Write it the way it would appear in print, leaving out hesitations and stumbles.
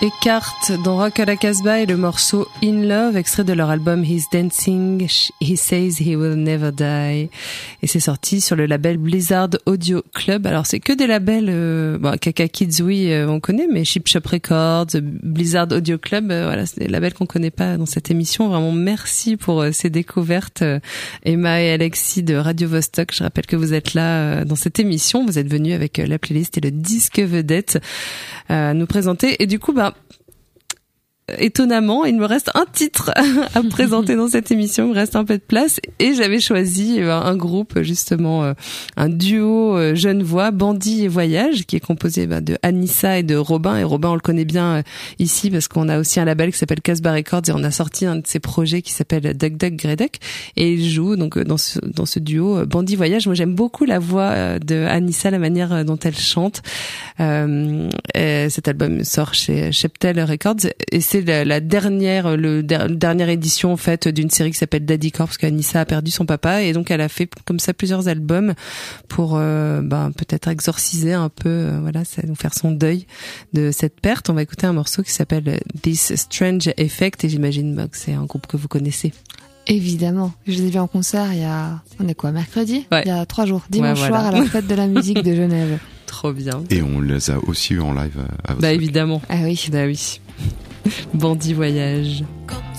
Eckhart dans Rock à la Casbah et le morceau In Love, extrait de leur album He's Dancing, He Says He Will Never Die. Et c'est sorti sur le label Blizzard Audio Club. Alors c'est que des labels, Kaka Kids oui, on connaît, mais Chip Shop Records, Blizzard Audio Club, voilà, c'est des labels qu'on connaît pas dans cette émission. Vraiment merci pour ces découvertes, Emma et Alexis de Radio Vostok. Je rappelle que vous êtes là dans cette émission, vous êtes venus avec la playlist et le disque vedette à nous présenter. Et du coup, étonnamment, il me reste un titre à présenter dans cette émission, il me reste un peu de place et j'avais choisi un groupe, justement un duo jeune voix, Bandit et Voyage, qui est composé de Anissa et de Robin. Et Robin, on le connaît bien ici parce qu'on a aussi un label qui s'appelle Casbah Records et on a sorti un de ses projets qui s'appelle Duck Duck Grey Duck, et il joue donc dans ce duo Bandit Voyage. Moi j'aime beaucoup la voix de Anissa, la manière dont elle chante. Cet album sort chez Cheptel Records et c'est la dernière édition en fait d'une série qui s'appelle Daddy Core, parce qu'Anissa a perdu son papa et donc elle a fait comme ça plusieurs albums pour peut-être exorciser un peu nous faire son deuil de cette perte. On va écouter un morceau qui s'appelle This Strange Effect et j'imagine que c'est un groupe que vous connaissez. Évidemment, je les ai vus en concert mercredi, ouais. Il y a 3 jours, dimanche soir à la fête de la musique de Genève. Trop bien. Et on les a aussi eu en live à évidemment. Ah oui. Bandit Voyage.